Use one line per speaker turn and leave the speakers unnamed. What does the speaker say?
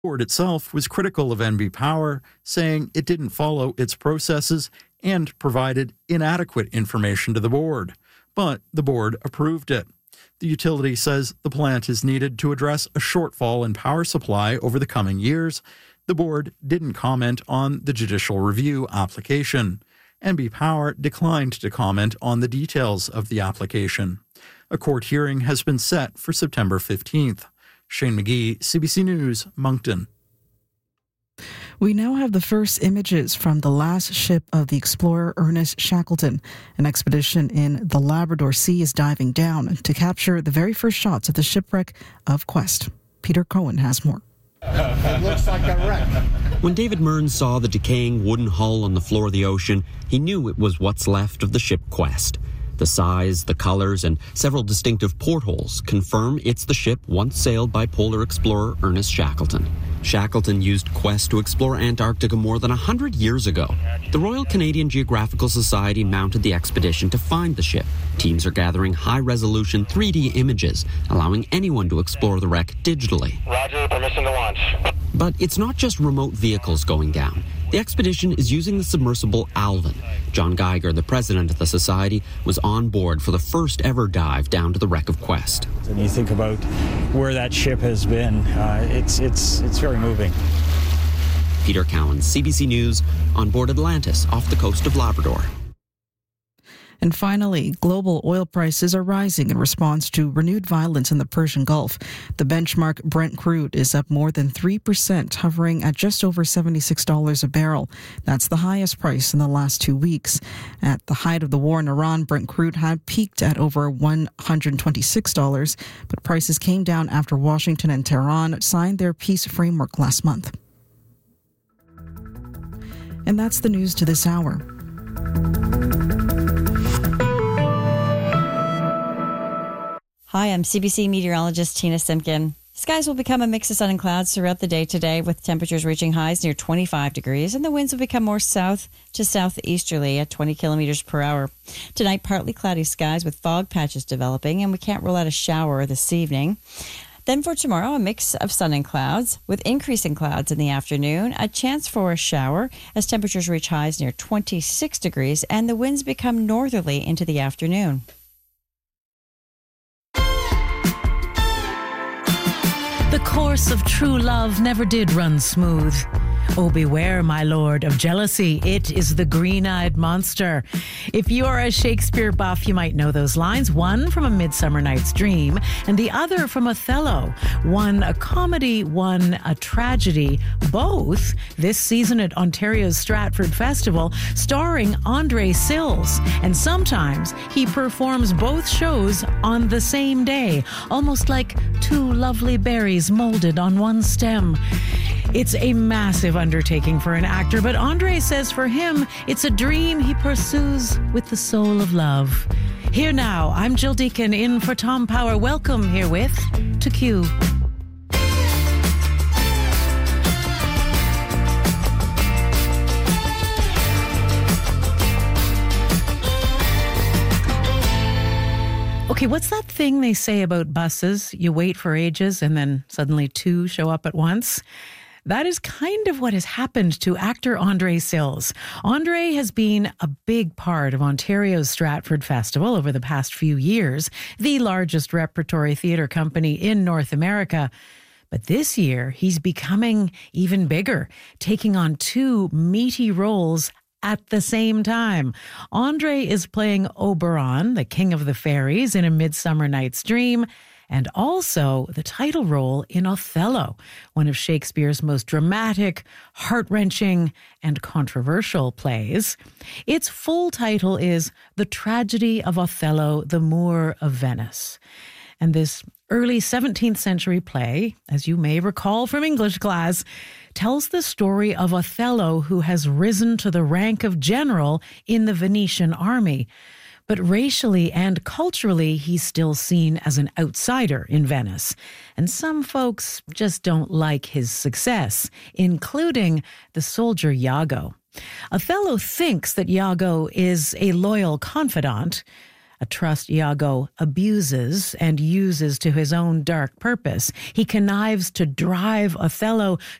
board itself was critical of NB Power, saying it didn't follow its processes and provided inadequate information to the board. But the board approved it. The utility says the plant is needed to address a shortfall in power supply over the coming years. The board didn't comment on the judicial review application. NB Power declined to comment on the details of the application. A court hearing has been set for September 15th. Shane McGee, CBC News, Moncton.
We now have the first images from the last ship of the explorer Ernest Shackleton. An expedition in the Labrador Sea is diving down to capture the very first shots of the shipwreck of Quest. Peter Cohen has more.
It looks like a wreck.
When David Mearns saw the decaying wooden hull on the floor of the ocean, he knew it was what's left of the ship Quest. The size, the colors, and several distinctive portholes confirm it's the ship once sailed by polar explorer Ernest Shackleton. Shackleton used Quest to explore Antarctica more than 100 years ago. The Royal Canadian Geographical Society mounted the expedition to find the ship. Teams are gathering high-resolution 3D images, allowing anyone to explore the wreck digitally.
Roger, permission to launch.
But it's not just remote vehicles going down. The expedition is using the submersible Alvin. John Geiger, the president of the society, was on board for the first ever dive down to the wreck of Quest.
And you think about where that ship has been, it's very moving.
Peter Cowan, CBC News, on board Atlantis off the coast of Labrador.
And finally, global oil prices are rising in response to renewed violence in the Persian Gulf. The benchmark Brent crude is up more than 3%, hovering at just over $76 a barrel. That's the highest price in the last 2 weeks. At the height of the war in Iran, Brent crude had peaked at over $126, but prices came down after Washington and Tehran signed their peace framework last month. And that's the news to this hour.
Hi, I'm CBC meteorologist Tina Simpkin. Skies will become a mix of sun and clouds throughout the day today, with temperatures reaching highs near 25 degrees, and the winds will become more south to southeasterly at 20 kilometers per hour. Tonight, partly cloudy skies with fog patches developing, and we can't rule out a shower this evening. Then for tomorrow, a mix of sun and clouds with increasing clouds in the afternoon, a chance for a shower as temperatures reach highs near 26 degrees, and the winds become northerly into the afternoon.
The course of true love never did run smooth. Oh, beware, my lord, of jealousy. It is the green-eyed monster. If you are a Shakespeare buff, you might know those lines. One from A Midsummer Night's Dream, and the other from Othello. One a comedy, one a tragedy. Both this season at Ontario's Stratford Festival, starring Andre Sills. And sometimes he performs both shows on the same day, almost like two lovely berries molded on one stem. It's a massive undertaking for an actor, but Andre says for him, it's a dream he pursues with the soul of love. Here now, I'm Jill Deacon in for Tom Power. Welcome herewith to Q. Okay, what's that thing they say about buses? You wait for ages and then suddenly two show up at once? That is kind of what has happened to actor Andre Sills. Andre has been a big part of Ontario's Stratford Festival over the past few years, the largest repertory theatre company in North America. But this year, he's becoming even bigger, taking on two meaty roles at the same time. Andre is playing Oberon, the king of the fairies, in A Midsummer Night's Dream, and also the title role in Othello, one of Shakespeare's most dramatic, heart-wrenching, and controversial plays. Its full title is The Tragedy of Othello, the Moor of Venice. And this early 17th century play, as you may recall from English class, tells the story of Othello, who has risen to the rank of general in the Venetian army. But racially and culturally, he's still seen as an outsider in Venice. And some folks just don't like his success, including the soldier Iago. Othello thinks that Iago is a loyal confidant, a trust Iago abuses and uses to his own dark purpose. He connives to drive Othello